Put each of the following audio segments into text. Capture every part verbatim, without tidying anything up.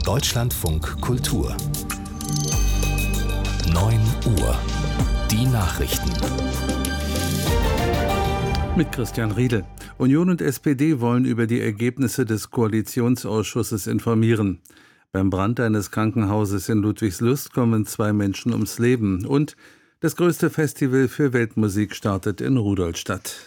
Deutschlandfunk Kultur. neun Uhr. Die Nachrichten. Mit Christian Riedel. Union und S P D wollen über die Ergebnisse des Koalitionsausschusses informieren. Beim Brand eines Krankenhauses in Ludwigslust kommen zwei Menschen ums Leben. Und das größte Festival für Weltmusik startet in Rudolstadt.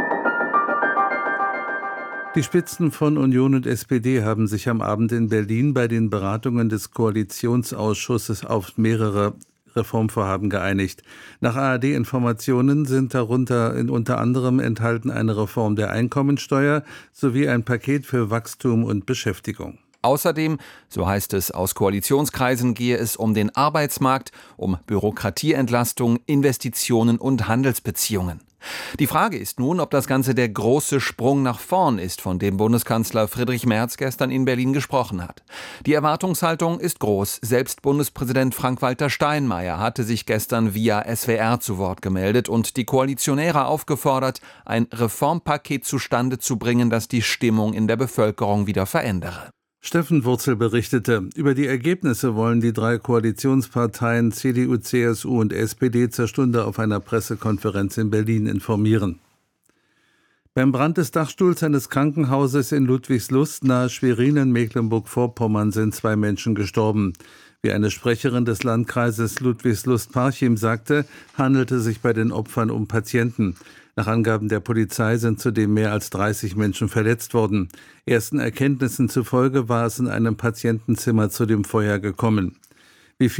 Die Spitzen von Union und S P D haben sich am Abend in Berlin bei den Beratungen des Koalitionsausschusses auf mehrere Reformvorhaben geeinigt. Nach A R D-Informationen sind darunter in unter anderem enthalten eine Reform der Einkommensteuer sowie ein Paket für Wachstum und Beschäftigung. Außerdem, so heißt es aus Koalitionskreisen, gehe es um den Arbeitsmarkt, um Bürokratieentlastung, Investitionen und Handelsbeziehungen. Die Frage ist nun, ob das Ganze der große Sprung nach vorn ist, von dem Bundeskanzler Friedrich Merz gestern in Berlin gesprochen hat. Die Erwartungshaltung ist groß. Selbst Bundespräsident Frank-Walter Steinmeier hatte sich gestern via S W R zu Wort gemeldet und die Koalitionäre aufgefordert, ein Reformpaket zustande zu bringen, das die Stimmung in der Bevölkerung wieder verändere. Steffen Wurzel berichtete, über die Ergebnisse wollen die drei Koalitionsparteien C D U, C S U und S P D zur Stunde auf einer Pressekonferenz in Berlin informieren. Beim Brand des Dachstuhls eines Krankenhauses in Ludwigslust nahe Schwerin in Mecklenburg-Vorpommern sind zwei Menschen gestorben. Wie eine Sprecherin des Landkreises Ludwigslust-Parchim sagte, handelte es sich bei den Opfern um Patienten. Nach Angaben der Polizei sind zudem mehr als dreißig Menschen verletzt worden. Ersten Erkenntnissen zufolge war es in einem Patientenzimmer zu dem Feuer gekommen. Wie viel